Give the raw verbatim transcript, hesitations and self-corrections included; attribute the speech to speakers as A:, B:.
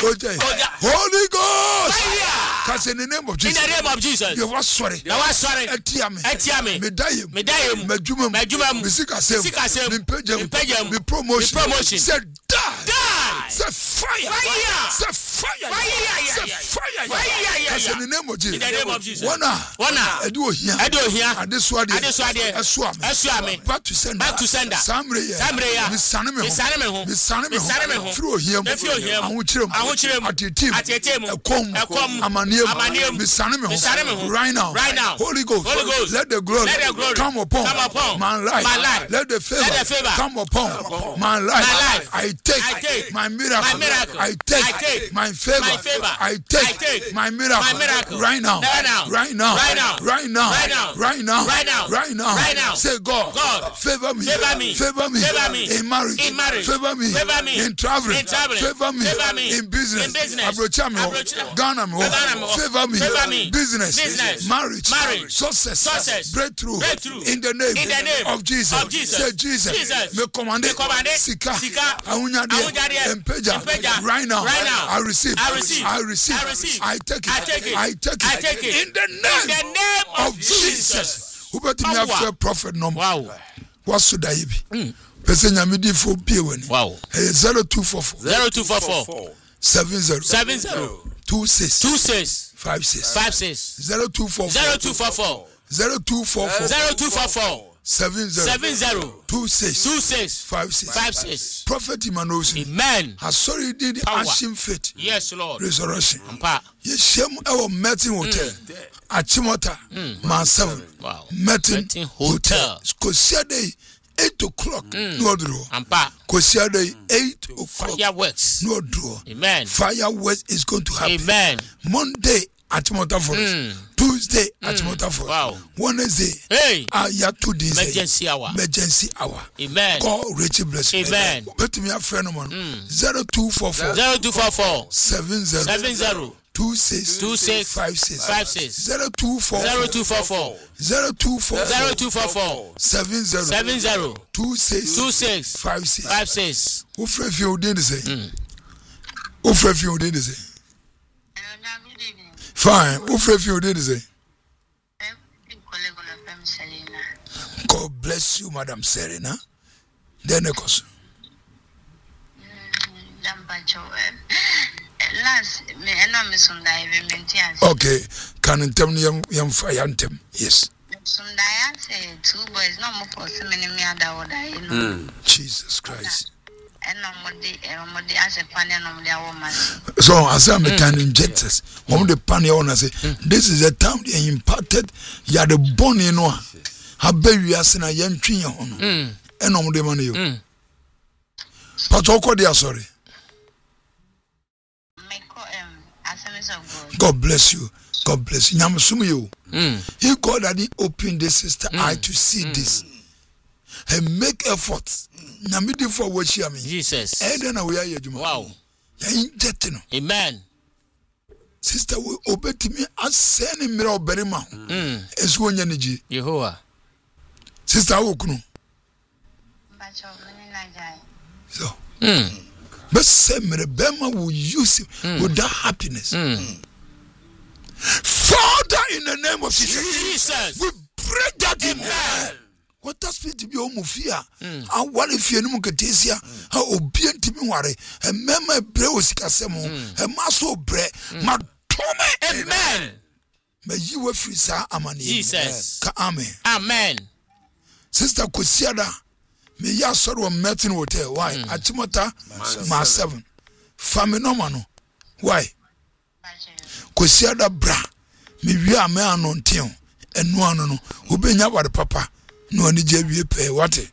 A: Holy Ghost. Cause in the name of Jesus.
B: In the name of Jesus.
A: You was sorry.
B: You was sorry.
A: Etiame.
B: Etiame.
A: Medayim.
B: Medayim.
A: Medjumam.
B: Medjumam.
A: Misikasem.
B: Misikasem.
A: Mimpejam.
B: Mimpejam.
A: Mipromotion.
B: Mipromotion.
A: Said die.
B: Die.
A: Say fire.
B: Fire.
A: Say fire.
B: Fire.
A: Say fire.
B: Fire.
A: Cause in the name of Jesus.
B: In the name of Jesus.
A: Wana.
B: Wana.
A: Edu ohia.
B: Edu ohia.
A: Adeswade.
B: Adeswade.
A: Esuame.
B: Esuame.
A: Back to sender.
B: Back to sender.
A: Samreya.
B: Samreya.
A: Misane me ho.
B: Misane me ho.
A: Misane me ho.
B: Misane me ho.
A: Through ohia.
B: Through ohia.
A: Ahochirem.
B: Ahochirem.
A: Atietim.
B: Atietim.
A: Ekom.
B: Ekom.
A: Amaniem.
B: Amaniem.
A: Misane me ho.
B: Misane me ho.
A: Right now.
B: Right now.
A: Holy Ghost.
B: Holy Ghost.
A: Let the glory.
B: Let the glory.
A: Come upon.
B: Come upon.
A: My life.
B: My life.
A: Let the favor.
B: Let the favor.
A: Come upon. My life.
B: My life.
A: I take.
B: I take.
A: My miracle.
B: My miracle.
A: I take.
B: I take.
A: My favor.
B: My favor.
A: I take.
B: I take.
A: My miracle.
B: My miracle.
A: Right now.
B: Right now.
A: Right now.
B: Right now.
A: Right now.
B: Right now.
A: Right now.
B: Right now.
A: Right now.
B: Right now.
A: Say God.
B: God.
A: Favor me.
B: Favor me.
A: Favor me.
B: Favor me.
A: In marriage.
B: In marriage.
A: Favor me.
B: Favor me.
A: In traveling.
B: In traveling.
A: Favor me.
B: Favor me.
A: In business.
B: In business.
A: Abrochame.
B: Abrochame.
A: Ghana me.
B: Ghana me.
A: Favor me.
B: Favor me.
A: Business.
B: Business.
A: Marriage.
B: Marriage.
A: Success.
B: Success.
A: Breakthrough.
B: Breakthrough.
A: In the name.
B: In the name
A: of Jesus.
B: Of Jesus.
A: Say Jesus.
B: Jesus.
A: Me command.
B: Me command.
A: Sika.
B: Sika.
A: Ahunyade.
B: Ahunyade.
A: Empeja.
B: Empeja.
A: Right now.
B: Right now.
A: I receive.
B: I receive.
A: I receive.
B: I receive.
A: I take it.
B: I take it.
A: I take it.
B: I take it.
A: In the
B: In
A: name.
B: the name of,
A: Of Jesus. Who better me
B: Wow.
A: have prophet number?
B: Wow.
A: What should I be? Person Yamidi for Piwani.
B: Wow.
A: Zero two four four.
B: Zero two four four.
A: Seven zero.
B: Seven zero.
A: Two six.
B: Two six.
A: Five six.
B: Five six.
A: Zero two four four.
B: Zero two four four.
A: Zero two four four.
B: Zero two four four.
A: Seven zero.
B: Seven zero.
A: Two six.
B: Two six.
A: Five six.
B: Five six.
A: Prophet Emmanuel.
B: Amen.
A: Has sorry did the
B: Power.
A: action faith.
B: Yes, Lord.
A: Resurrection.
B: Ampa.
A: Yeshem our Metin Hotel. Achimota. Man seven.
B: Wow.
A: Metin
B: Metin
A: Hotel.
B: Hotel.
A: Kosia day eight o'clock. No draw.
B: Ampa.
A: Kosia day eight o'clock.
B: Fireworks.
A: No draw.
B: Amen.
A: Fireworks is going to happen.
B: Amen.
A: Monday at Mota Forest.
B: Mm.
A: Tuesday at Mota Forest.
B: Wow.
A: Wednesday.
B: Hey.
A: Aya two days.
B: Emergency hour.
A: Emergency hour.
B: Amen.
A: God richly bless you.
B: Amen.
A: But me a friend of mine. Zero two four four.
B: Zero two four four.
A: Seven zero.
B: Seven zero.
A: Two six.
B: Two six.
A: Five six.
B: Five six.
A: Zero two four.
B: Zero two four four.
A: Zero two four.
B: Zero two four four.
A: Seven zero.
B: Seven zero.
A: Two six.
B: Two six.
A: Five six.
B: Five six.
A: Who friend you did say? Who friend you did say? Fine. Who friend you did say? God bless you, Madam Serena. Then it goes. Okay. Can you tell me young Fayantem? Yes. Jesus Christ. So as I'm can inject us, when the pan you wanna say, this is a time they imparted, you are the born in one. How baby you are saying a young tree on and on the money you. But all they are sorry. God bless you. God bless you. Namusumi you. He God that he opened the sister eye to see this. And make efforts. Namidi for what she mean.
B: Jesus.
A: Wow.
B: Amen.
A: Sister will obey to me as sending me out very much. As one energy.
B: Yehovah.
A: Sister Okunu. So. But same Rebema will use it with that happiness. Father, in the name of Jesus, we break that in hell. What does it to be Omufia? And what if you know Catesia? How obedient to me worry? A memo brews Casemo, a muscle bread, my Tome.
B: Amen.
A: May you were free, sir. Amani.
B: Jesus.
A: Amen.
B: Amen.
A: Sister Kusiada, me ya sorrow Metin Hotel. Why? Achimota, ma seven. Faminomano. Why? Kusiada bra. Me we are me anon tion. And no no no. Ubenya wa papa. No ni je wie pe wate